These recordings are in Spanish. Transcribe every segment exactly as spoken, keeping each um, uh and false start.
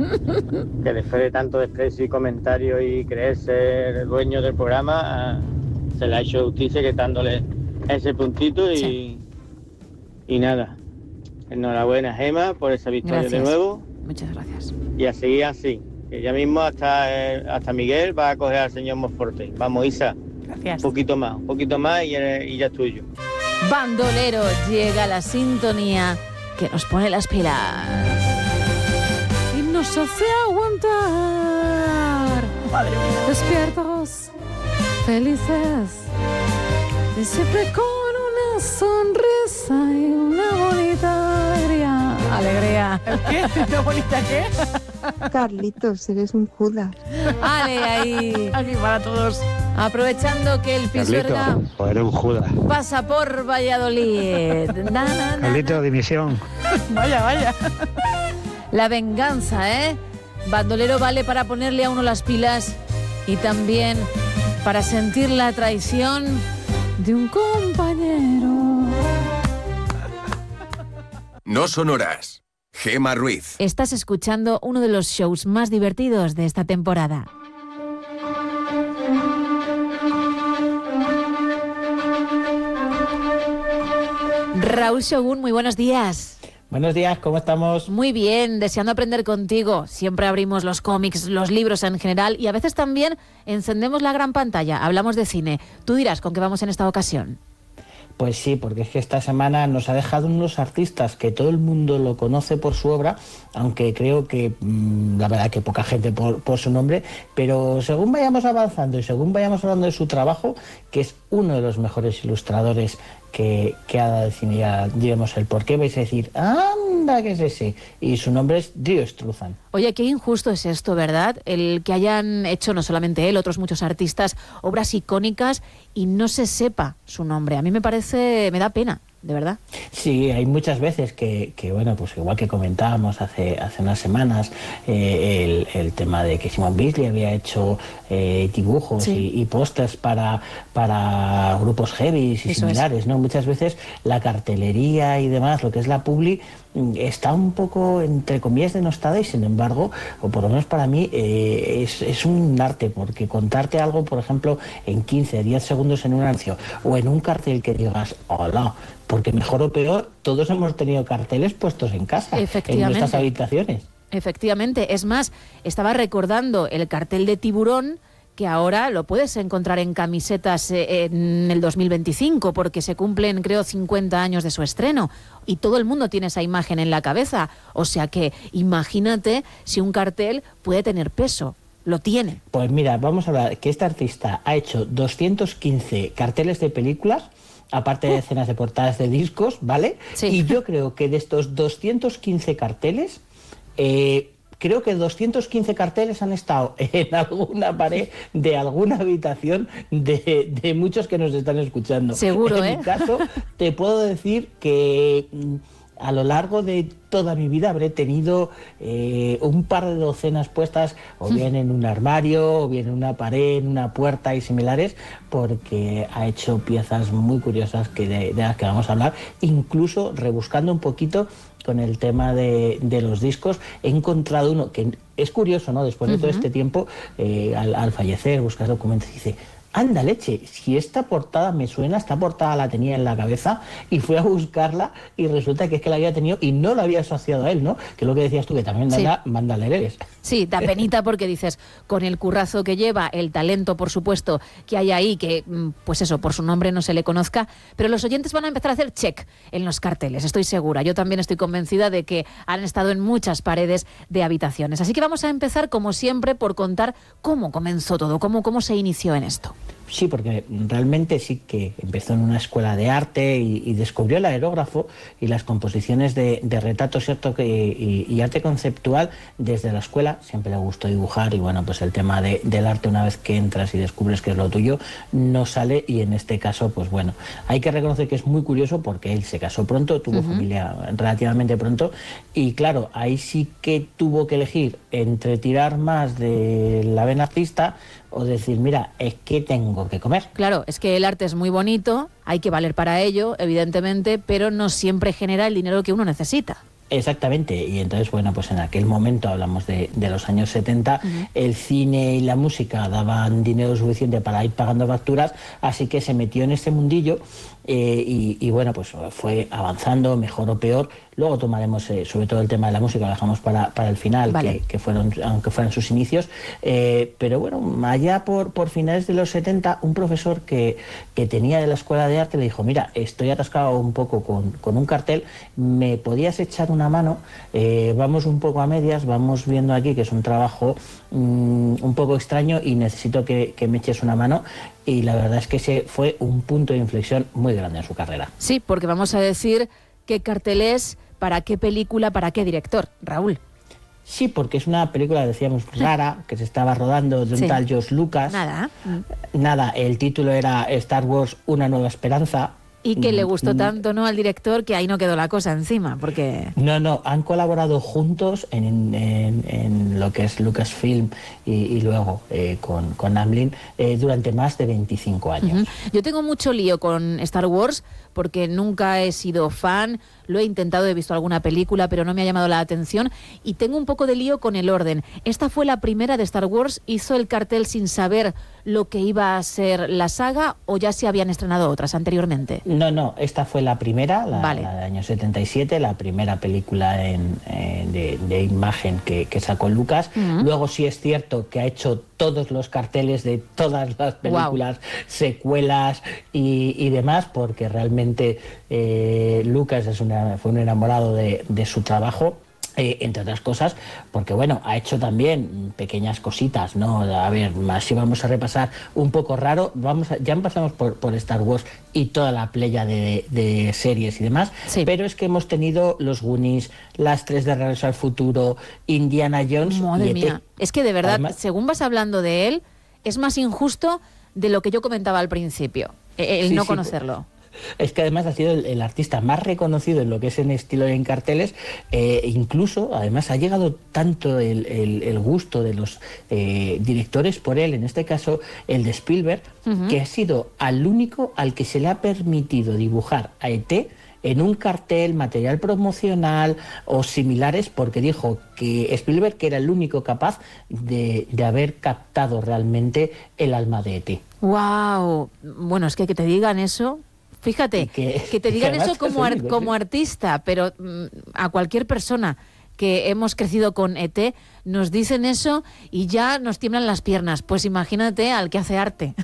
que después de tanto desprecio y comentarios y creerse el dueño del programa, se le ha hecho justicia quitándole ese puntito y, sí. y nada. Enhorabuena, Gema, por esa victoria Gracias. de nuevo. Muchas gracias. Y a seguir así, que ya mismo hasta, eh, hasta Miguel va a coger al señor Monforte. Vamos, Isa. Gracias. Un poquito más, un poquito más y, y ya es tuyo. Bandolero, llega la sintonía que nos pone las pilas y nos hace aguantar. Madre mía. Despiertos, felices, y siempre con una sonrisa y una bonita alegría. Alegría. ¿Qué? ¿Una bonita qué? Carlitos, eres un Judas. Ale, ahí. Aquí para todos. Aprovechando que el Pisuerga Carlito, eres un Judas. pasa por Valladolid. Na, na, na, Carlito, na. dimisión. Vaya, vaya. La venganza, ¿eh? Bandolero vale para ponerle a uno las pilas y también para sentir la traición de un compañero. No son horas. Gema Ruiz. Estás escuchando uno de los shows más divertidos de esta temporada. Raúl Shogun, muy buenos días. Buenos días, ¿cómo estamos? Muy bien, deseando aprender contigo. Siempre abrimos los cómics, los libros en general y a veces también encendemos la gran pantalla, hablamos de cine. Tú dirás con qué vamos en esta ocasión. Pues sí, porque es que esta semana nos ha dejado unos artistas que todo el mundo lo conoce por su obra, aunque creo que mmm, la verdad que poca gente por, por su nombre, pero según vayamos avanzando y según vayamos hablando de su trabajo, que es uno de los mejores ilustradores que, que ha dado el cine, ya diremos el por qué, vais a decir, anda, que es ese, y su nombre es Dio Struzan. Oye, qué injusto es esto, ¿verdad? El que hayan hecho, no solamente él, otros muchos artistas, obras icónicas y no se sepa su nombre. A mí me parece, me da pena, de verdad. Sí, hay muchas veces que, que bueno, pues igual que comentábamos hace, hace unas semanas, eh, el, el tema de que Simon Bisley había hecho eh, dibujos sí. y, y pósters para, para grupos heavies y Eso similares, es. ¿no? Muchas veces la cartelería y demás, lo que es la publi, está un poco, entre comillas, denostada y sin embargo, o por lo menos para mí, eh, es, es un arte, porque contarte algo, por ejemplo, en quince, diez segundos en un anuncio o en un cartel que digas, hola, porque mejor o peor, todos hemos tenido carteles puestos en casa, en nuestras habitaciones. Efectivamente, es más, estaba recordando el cartel de Tiburón, que ahora lo puedes encontrar en camisetas en el dos mil veinticinco, porque se cumplen, creo, cincuenta años de su estreno, y todo el mundo tiene esa imagen en la cabeza. O sea que imagínate si un cartel puede tener peso. Lo tiene. Pues mira, vamos a hablar que este artista ha hecho doscientos quince carteles de películas, aparte de escenas de portadas de discos, ¿vale? Sí. Y yo creo que de estos doscientos quince carteles, eh, creo que doscientos quince carteles han estado en alguna pared de alguna habitación de, de muchos que nos están escuchando. Seguro, en ¿eh? En mi caso, te puedo decir que a lo largo de toda mi vida habré tenido eh, un par de docenas puestas, o bien en un armario, o bien en una pared, en una puerta y similares, porque ha hecho piezas muy curiosas que de, de las que vamos a hablar, incluso rebuscando un poquito con el tema de, de los discos. He encontrado uno que es curioso, ¿no? Después de todo uh-huh. este tiempo, eh, al, al fallecer, buscas documentos y dice, anda leche, si esta portada me suena, esta portada la tenía en la cabeza, y fui a buscarla y resulta que es que la había tenido y no la había asociado a él, ¿no? Que es lo que decías tú, que también manda, sí. manda leeres. Sí, da penita porque dices, con el currazo que lleva, el talento, por supuesto, que hay ahí, que, pues eso, por su nombre no se le conozca, pero los oyentes van a empezar a hacer check en los carteles, estoy segura. Yo también estoy convencida de que han estado en muchas paredes de habitaciones. Así que vamos a empezar, como siempre, por contar cómo comenzó todo, cómo, cómo se inició en esto. Sí, porque realmente sí que empezó en una escuela de arte y, y descubrió el aerógrafo y las composiciones de, de retratos, ¿cierto? Que, y, y arte conceptual desde la escuela. Siempre le gustó dibujar y bueno, pues el tema de, del arte, una vez que entras y descubres que es lo tuyo, no sale, y en este caso, pues bueno, hay que reconocer que es muy curioso porque él se casó pronto, tuvo uh-huh. familia relativamente pronto, y claro, ahí sí que tuvo que elegir entre tirar más de la vena artista o decir, mira, es que tengo que comer. Claro, es que el arte es muy bonito, hay que valer para ello, evidentemente, pero no siempre genera el dinero que uno necesita. Exactamente, y entonces, bueno, pues en aquel momento, hablamos de, de los años setenta, uh-huh. el cine y la música daban dinero suficiente para ir pagando facturas, así que se metió en este mundillo eh, y, y bueno, pues fue avanzando, mejor o peor. Luego tomaremos, eh, sobre todo el tema de la música, lo dejamos para, para el final, vale. que, que fueron, aunque fueran sus inicios, eh, pero bueno, allá por, por finales de los setenta, un profesor que, que tenía de la Escuela de Arte le dijo, mira, estoy atascado un poco con, con un cartel, ¿me podías echar una mano? Eh, vamos un poco a medias, vamos viendo aquí que es un trabajo mmm, un poco extraño y necesito que, que me eches una mano. Y la verdad es que ese fue un punto de inflexión muy grande en su carrera. Sí, porque vamos a decir qué cartel es, para qué película, para qué director, Raúl. Sí, porque es una película, decíamos, rara, que se estaba rodando de un sí. tal George Lucas. Nada. Nada, el título era Star Wars, Una nueva esperanza. Y que le gustó tanto, ¿no?, al director, que ahí no quedó la cosa encima, porque... No, no, han colaborado juntos en, en, en lo que es Lucasfilm y, y luego eh, con, con Amblin eh, durante más de veinticinco años. Uh-huh. Yo tengo mucho lío con Star Wars porque nunca he sido fan, lo he intentado, he visto alguna película, pero no me ha llamado la atención, y tengo un poco de lío con el orden. Esta fue la primera de Star Wars, ¿hizo el cartel sin saber lo que iba a ser la saga o ya se habían estrenado otras anteriormente? No, no, esta fue la primera, la, vale. la del año setenta y siete, la primera película en, eh, de, de imagen que, que sacó Lucas. Uh-huh. Luego sí es cierto que ha hecho todos los carteles de todas las películas, wow. secuelas y, y demás, porque realmente eh, Lucas es una, fue un enamorado de, de su trabajo. Eh, entre otras cosas, porque bueno, ha hecho también pequeñas cositas, ¿no? A ver, si vamos a repasar un poco raro, vamos a, ya pasamos por, por Star Wars y toda la playa de, de series y demás, sí. pero es que hemos tenido los Goonies, las tres de Regreso al Futuro, Indiana Jones... Madre y mía, es que de verdad, además, según vas hablando de él, es más injusto de lo que yo comentaba al principio, el sí, no sí, conocerlo. Es que además ha sido el, el artista más reconocido en lo que es en estilo y en carteles, eh, incluso además ha llegado tanto el, el, el gusto de los eh, directores por él, en este caso el de Spielberg, uh-huh. que ha sido al único al que se le ha permitido dibujar a E T en un cartel, material promocional o similares, porque dijo que Spielberg que era el único capaz de, de haber captado realmente el alma de E T. ¡Wow! Bueno, es que que te digan eso... Fíjate, que, que te digan que eso como, ar, como artista, pero mm, a cualquier persona que hemos crecido con E T, nos dicen eso y ya nos tiemblan las piernas. Pues imagínate al que hace arte.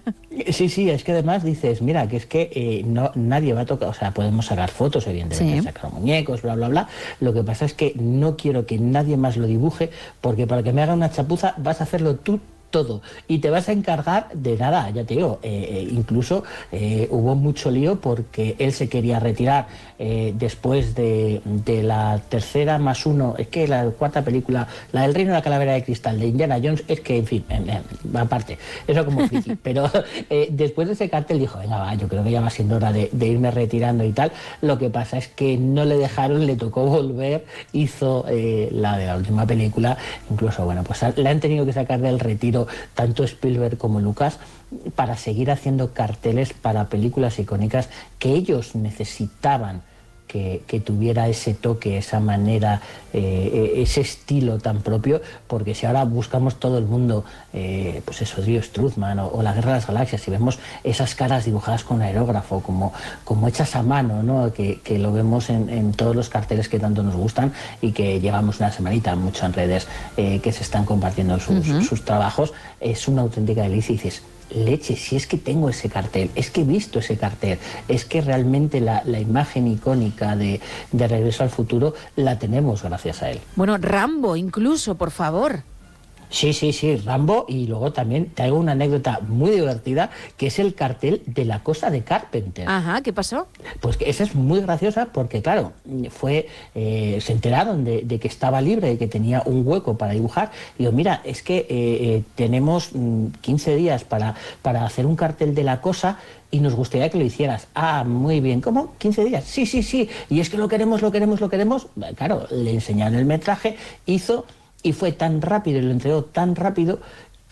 Sí, sí, es que además dices, mira, que es que eh, no nadie va a tocar, o sea, podemos sacar fotos, evidentemente, sí. sacar muñecos, bla, bla, bla. Lo que pasa es que no quiero que nadie más lo dibuje, porque para que me haga una chapuza vas a hacerlo tú todo y te vas a encargar de nada, ya te digo, eh, eh, incluso eh, hubo mucho lío porque él se quería retirar eh, después de, de la tercera más uno, es que la cuarta película, la del Reino de la Calavera de Cristal de Indiana Jones, es que en fin, en, en, aparte, eso como friki, pero eh, después de ese cartel dijo, venga va, yo creo que ya va siendo hora de, de irme retirando y tal. Lo que pasa es que no le dejaron, le tocó volver, hizo eh, la de la última película, incluso bueno, pues le han tenido que sacar del retiro tanto Spielberg como Lucas para seguir haciendo carteles para películas icónicas que ellos necesitaban que, que tuviera ese toque, esa manera, eh, ese estilo tan propio, porque si ahora buscamos todo el mundo, eh, pues eso, Dio Struzman o, o La Guerra de las Galaxias, y vemos esas caras dibujadas con aerógrafo, como, como hechas a mano, ¿no? que, que lo vemos en, en todos los carteles que tanto nos gustan y que llevamos una semanita mucho en redes eh, que se están compartiendo sus, uh-huh. sus trabajos, es una auténtica delicia y dices, leche, si es que tengo ese cartel, es que he visto ese cartel, es que realmente la, la imagen icónica de, de Regreso al Futuro la tenemos gracias a él. Bueno, Rambo incluso, por favor. Sí, sí, sí, Rambo, y luego también te hago una anécdota muy divertida, que es el cartel de La Cosa de Carpenter. Ajá, ¿qué pasó? Pues que esa es muy graciosa porque, claro, fue eh, se enteraron de, de que estaba libre, de que tenía un hueco para dibujar. Y digo, mira, es que eh, eh, tenemos quince días para, para hacer un cartel de La Cosa y nos gustaría que lo hicieras. Ah, muy bien. ¿Cómo? ¿quince días? Sí, sí, sí. Y es que lo queremos, lo queremos, lo queremos. Claro, le enseñaron el metraje, hizo... Y fue tan rápido, y lo entregó tan rápido,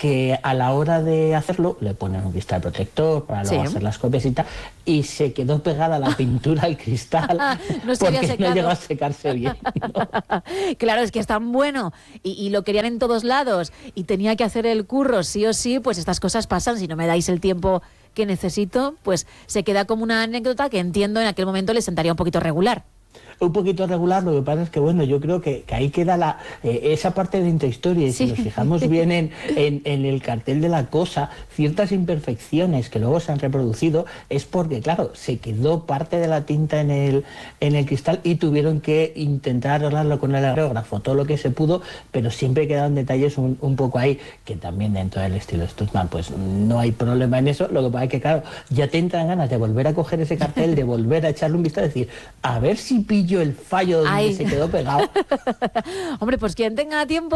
que a la hora de hacerlo le ponen un cristal protector para luego Sí. hacer las copias y tal, y se quedó pegada la pintura al cristal No se había porque secado. no llegó a secarse bien, ¿no? Claro, es que es tan bueno y, y lo querían en todos lados y tenía que hacer el curro sí o sí, pues estas cosas pasan. Si no me dais el tiempo que necesito, pues se queda como una anécdota que entiendo en aquel momento le sentaría un poquito regular. Un poquito regular, lo que pasa es que, bueno, yo creo que, que ahí queda la eh, esa parte de intrahistoria, y Sí. si nos fijamos bien en, en, en el cartel de la cosa, ciertas imperfecciones que luego se han reproducido es porque, claro, se quedó parte de la tinta en el, en el cristal y tuvieron que intentar arreglarlo con el aerógrafo, todo lo que se pudo, pero siempre quedaron detalles un, un poco ahí, que también dentro del estilo Stutzman, pues no hay problema en eso. Lo que pasa es que, claro, ya te entran ganas de volver a coger ese cartel, de volver a echarle un vistazo y decir, a ver si pillo el fallo donde Ay. se quedó pegado. Hombre, pues quien tenga tiempo,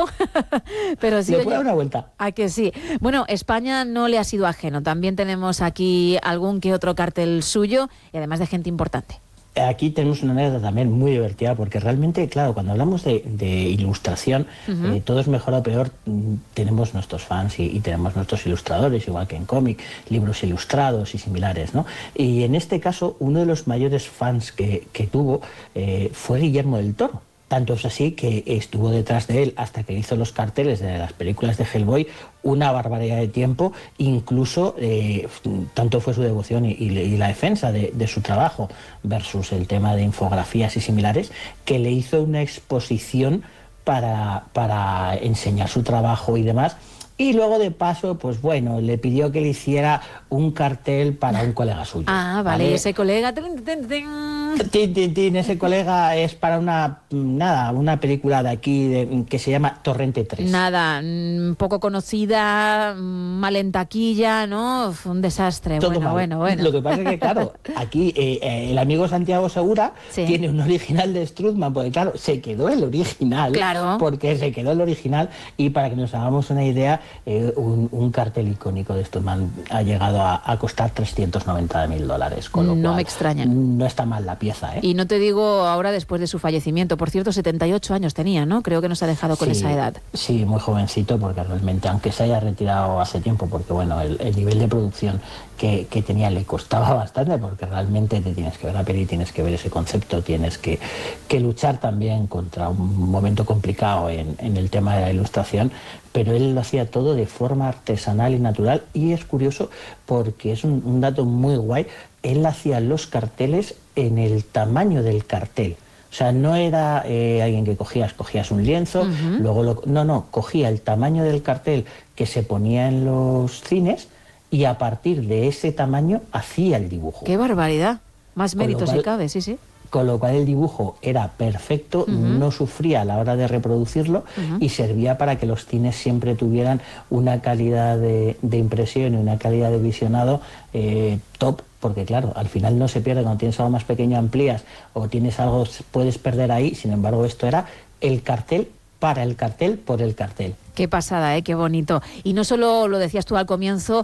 pero sí. Le oye, puedo dar una vuelta. ¿a que sí? Bueno, España no le ha sido ajeno. También tenemos aquí algún que otro cartel suyo y además de gente importante. Aquí tenemos una anécdota también muy divertida, porque realmente, claro, cuando hablamos de, de ilustración, Ujú. eh, todo es mejor o peor, mm, tenemos nuestros fans y, y tenemos nuestros ilustradores, igual que en cómic, libros ilustrados y similares, ¿no? Y en este caso, uno de los mayores fans que, que tuvo eh, fue Guillermo del Toro. Tanto es así que estuvo detrás de él hasta que hizo los carteles de las películas de Hellboy una barbaridad de tiempo, incluso eh, tanto fue su devoción y, y, y la defensa de, de su trabajo versus el tema de infografías y similares, que le hizo una exposición para, para enseñar su trabajo y demás. Y luego de paso, pues bueno, le pidió que le hiciera un cartel para un colega suyo. Ah, vale, ese colega... tin, tin, tin. Tin, tin, tin, ese colega es para una nada una película de aquí de, que se llama Torrente tres. Nada, mm, poco conocida, mm, mal en taquilla, ¿no? Fue un desastre. Todo bueno, mal. bueno, bueno. Lo que pasa es que, claro, aquí eh, eh, el amigo Santiago Segura Sí. tiene un original de Struzman, porque claro, se quedó el original. Claro. Porque se quedó el original, y para que nos hagamos una idea, eh, un, un cartel icónico de Struzman ha llegado a, a costar trescientos noventa mil dólares, con lo No cual me extraña. no está mal la pieza, ¿eh? Y no te digo ahora después de su fallecimiento. Por cierto, setenta y ocho años tenía, ¿no? Creo que nos ha dejado con Sí, esa edad. Sí, muy jovencito, porque realmente, aunque se haya retirado hace tiempo, porque bueno, el, el nivel de producción que, que tenía le costaba bastante, porque realmente te tienes que ver la peli, tienes que ver ese concepto, tienes que, que luchar también contra un momento complicado en, en el tema de la ilustración, pero él lo hacía todo de forma artesanal y natural, y es curioso porque es un, un dato muy guay. Él hacía los carteles en el tamaño del cartel. O sea, no era eh, alguien que cogías, cogías un lienzo, Ujú. luego lo... No, no, cogía el tamaño del cartel que se ponía en los cines y a partir de ese tamaño hacía el dibujo. ¡Qué barbaridad! Más Con lo mérito si cual- cabe, sí, sí. Con lo cual el dibujo era perfecto, Ujú. no sufría a la hora de reproducirlo, Ujú. y servía para que los cines siempre tuvieran una calidad de, de impresión y una calidad de visionado eh, top, porque claro, al final no se pierde. Cuando tienes algo más pequeño amplías, o tienes algo, puedes perder ahí. Sin embargo, esto era el cartel para el cartel por el cartel. Qué pasada, ¿eh? Qué bonito. Y no solo, lo decías tú al comienzo,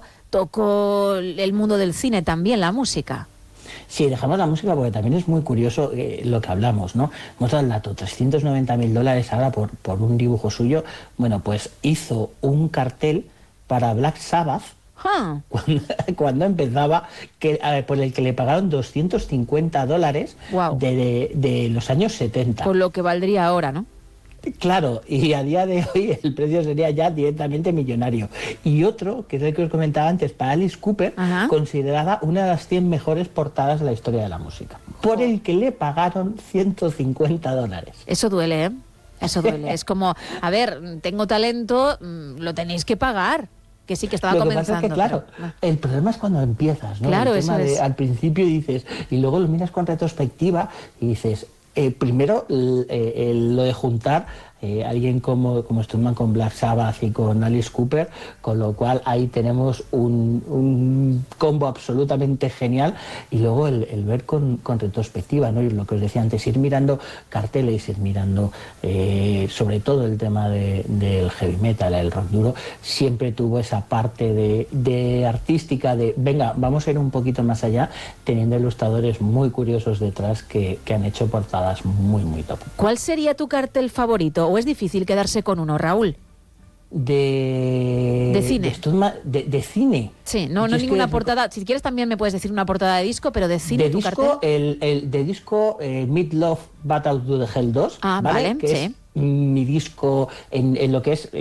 tocó el mundo del cine, también la música. Sí, dejamos la música porque también es muy curioso eh, lo que hablamos, ¿no? Hemos dado el dato, trescientos noventa mil dólares ahora por, por un dibujo suyo. Bueno, pues hizo un cartel para Black Sabbath Ah, cuando, cuando empezaba, que, a ver, por el que le pagaron doscientos cincuenta dólares Guau. de, de, de los años setenta. con lo que valdría ahora, ¿no? Claro, y a día de hoy el precio sería ya directamente millonario. Y otro, que es el que os comentaba antes, para Alice Cooper, Ajá. considerada una de las cien mejores portadas de la historia de la música, por el que le pagaron ciento cincuenta dólares. Eso duele, ¿eh? Eso duele. Es como, a ver, tengo talento, mm, lo tenéis que pagar. Que sí, que estaba Lo que comenzando. pasa es que, claro, pero- el problema es cuando empiezas, ¿no? Claro, el tema eso de, es. al principio dices, y luego lo miras con retrospectiva y dices, eh, primero l- eh, el- lo de juntar eh, alguien como, como Struzman con Black Sabbath y con Alice Cooper, con lo cual ahí tenemos un, un combo absolutamente genial. Y luego el, el ver con, con retrospectiva, ¿no? Y lo que os decía antes, ir mirando carteles, ir mirando eh, sobre todo el tema de, del heavy metal, el rock duro, siempre tuvo esa parte de, de artística, de venga, vamos a ir un poquito más allá, teniendo ilustradores muy curiosos detrás que, que han hecho portadas muy, muy top. ¿Cuál sería tu cartel favorito? ¿O es difícil quedarse con uno, Raúl? de... De cine. De, esto ma- de, de cine. Sí, no, Yo no es que ninguna recu- portada. Si quieres también me puedes decir una portada de disco, pero de cine, De tu disco, cartel. el, el de disco eh, Meat Love Battle to the Hell dos, Ah, ¿vale? vale, Que sí. es mi disco en, en lo que es